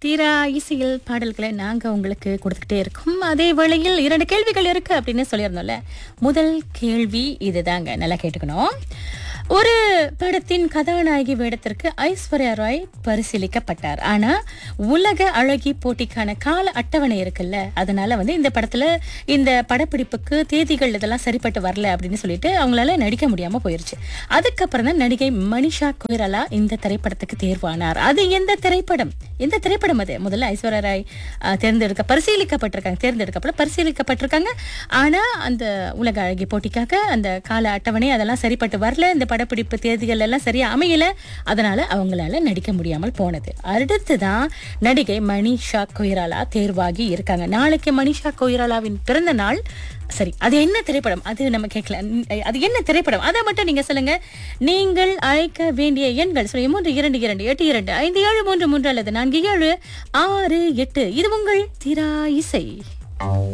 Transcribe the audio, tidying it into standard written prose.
தீரா இசையில் பாடல்களை நாங்க உங்களுக்கு கொடுத்துக்கிட்டே இருக்கோம். அதே வேளையில் 2 கேள்விகள் இருக்கு அப்படின்னு சொல்லியிருந்தோம்ல. முதல் கேள்வி இதுதாங்க, நல்லா கேட்டுக்கணும். ஒரு படத்தின் கதாநாயகி வேடத்திற்கு ஐஸ்வர்யா ராய் பரிசீலிக்கப்பட்டார். ஆனா உலக அழகி போட்டிக்கான கால அட்டவணை இருக்குல்ல, அதனால இந்த படத்துல இந்த படப்பிடிப்புக்கு தேதிகள் இதெல்லாம் சரிப்பட்டு வரல அப்படின்னு சொல்லிட்டு அவங்களால நடிக்க முடியாம போயிருச்சு. அதுக்கப்புறம் தான் நடிகை மனிஷா கொய்ராலா இந்த திரைப்படத்துக்கு தேர்வானார். அது எந்த திரைப்படம்? எந்த திரைப்படம் அது? முதல்ல ஐஸ்வர்யா ராய் பரிசீலிக்கப்பட்டிருக்காங்க. ஆனா அந்த உலக அழகி போட்டிக்காக அந்த கால அட்டவணை அதெல்லாம் சரிப்பட்டு வரல, இந்த படப்பிடிப்பு தேதிகள் எல்லாம் சரியா அமையல, அதனால அவங்களால நடிக்க முடியாமல் போனது. அடுத்துதான் நடிகை மனிஷா கொய்ராலா தேர்வாகி இருக்காங்க. நாளைக்கு மனிஷா கொய்ராலாவின் பிறந்த நாள். சரி, அது என்ன திரைப்படம்? அது நம்ம கேட்கல. அது என்ன திரைப்படம் அதை மட்டும் நீங்க சொல்லுங்க. நீங்கள் அழைக்க வேண்டிய எண்கள் 3228257333 அல்லது 4768. இது உங்கள் திரா இசை.